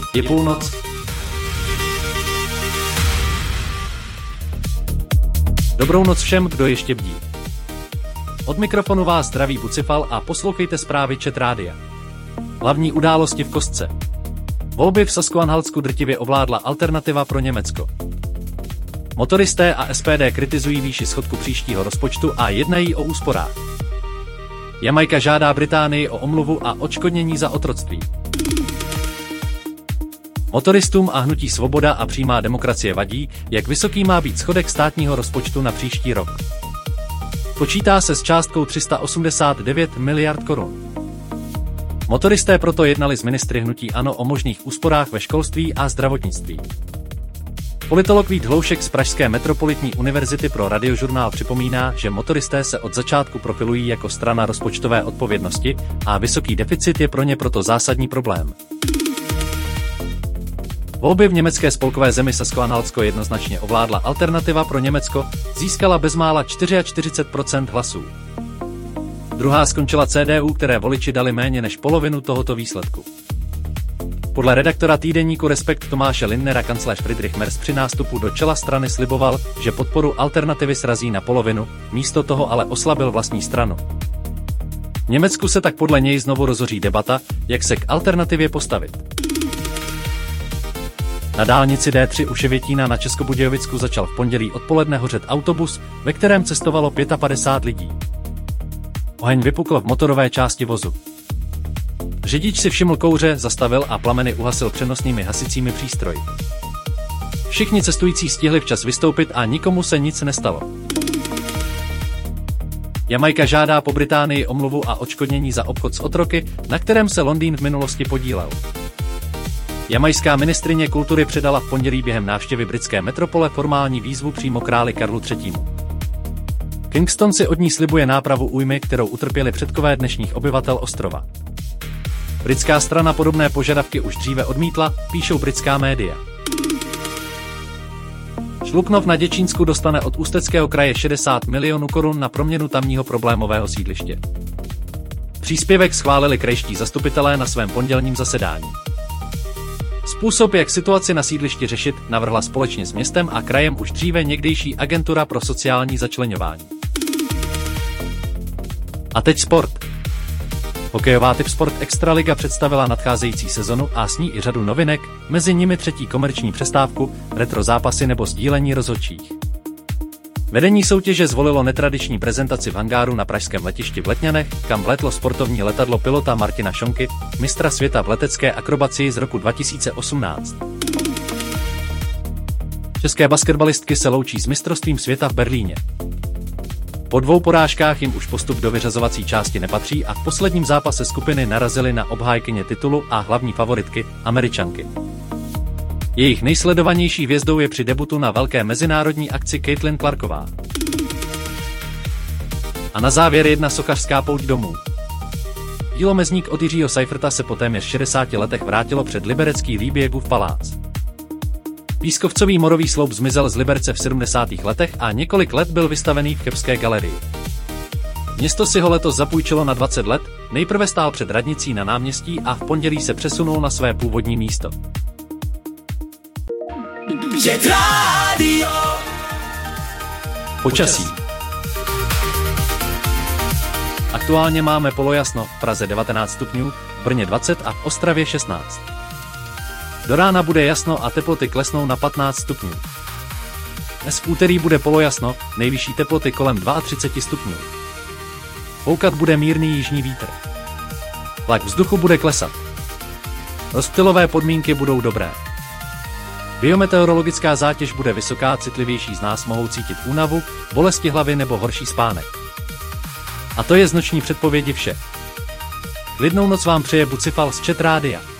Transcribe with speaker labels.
Speaker 1: Je půlnoc. Dobrou noc všem, kdo ještě bdí. Od mikrofonu vás zdraví Bucifal a poslouchejte zprávy ČT Rádia. Hlavní události v kostce. Volby v Sasku-Anhaltsku drtivě ovládla Alternativa pro Německo. Motoristé a SPD kritizují výši schodku příštího rozpočtu a jednají o úsporách. Jamajka žádá Británii o omluvu a odškodnění za otroctví. Motoristům a hnutí Svoboda a přímá demokracie vadí, jak vysoký má být schodek státního rozpočtu na příští rok. Počítá se s částkou 389 miliard korun. Motoristé proto jednali s ministry hnutí ANO o možných úsporách ve školství a zdravotnictví. Politolog Vít Hloušek z Pražské metropolitní univerzity pro Radiožurnál připomíná, že motoristé se od začátku profilují jako strana rozpočtové odpovědnosti a vysoký deficit je pro ně proto zásadní problém. Volby v německé spolkové zemi Sasko-Anhaltsko jednoznačně ovládla Alternativa pro Německo, získala bezmála 44% hlasů. Druhá skončila CDU, které voliči dali méně než polovinu tohoto výsledku. Podle redaktora týdeníku Respekt Tomáše Lindnera kancléř Friedrich Merz při nástupu do čela strany sliboval, že podporu Alternativy srazí na polovinu, místo toho ale oslabil vlastní stranu. V Německu se tak podle něj znovu rozhoří debata, jak se k Alternativě postavit. Na dálnici D3 u Ševětína na Českobudějovicku začal v pondělí odpoledne hořet autobus, ve kterém cestovalo 55 lidí. Oheň vypukl v motorové části vozu. Řidič si všiml kouře, zastavil a plameny uhasil přenosnými hasicími přístroji. Všichni cestující stihli včas vystoupit a nikomu se nic nestalo. Jamajka žádá po Británii omluvu a odškodnění za obchod s otroky, na kterém se Londýn v minulosti podílel. Jamajská ministryně kultury předala v pondělí během návštěvy britské metropole formální výzvu přímo králi Karlu III. Kingston si od ní slibuje nápravu újmy, kterou utrpěli předkové dnešních obyvatel ostrova. Britská strana podobné požadavky už dříve odmítla, píšou britská média. Šluknov na Děčínsku dostane od Ústeckého kraje 60 milionů korun na proměnu tamního problémového sídliště. Příspěvek schválili krajští zastupitelé na svém pondělním zasedání. Způsob, jak situaci na sídlišti řešit, navrhla společně s městem a krajem už dříve někdejší Agentura pro sociální začleňování. A teď sport. Hokejová Tipsport Extraliga představila nadcházející sezonu a s ní i řadu novinek, mezi nimi třetí komerční přestávku, retro zápasy nebo sdílení rozhodčích. Vedení soutěže zvolilo netradiční prezentaci v hangáru na pražském letišti v Letňanech, kam vletlo sportovní letadlo pilota Martina Šonky, mistra světa v letecké akrobacii z roku 2018. České basketbalistky se loučí s mistrovstvím světa v Berlíně. Po 2 porážkách jim už postup do vyřazovací části nepatří a v posledním zápase skupiny narazily na obhájkyně titulu a hlavní favoritky, Američanky. Jejich nejsledovanější hvězdou je při debutu na velké mezinárodní akci Caitlin Clarková. A na závěr jedna sochařská pouť domů. Dílo Mezník od Jiřího Seiferta se po téměř 60 letech vrátilo před liberecký Líbějevův palác. Pískovcový morový sloup zmizel z Liberce v 70. letech a několik let byl vystavený v Chebské galerii. Město si ho letos zapůjčilo na 20 let, nejprve stál před radnicí na náměstí a v pondělí se přesunul na své původní místo. Počasí. Aktuálně máme polojasno, v Praze 19 stupňů, v Brně 20 a v Ostravě 16. Do rána bude jasno a teploty klesnou na 15 stupňů. Dnes v úterý bude polojasno, nejvyšší teploty kolem 32 stupňů. Foukat bude mírný jižní vítr. Tlak vzduchu bude klesat. Rozptylové podmínky budou dobré. Biometeorologická zátěž bude vysoká, citlivější z nás mohou cítit únavu, bolesti hlavy nebo horší spánek. A to je z noční předpovědi vše. Klidnou noc vám přeje Bucifal z ČT Rádia.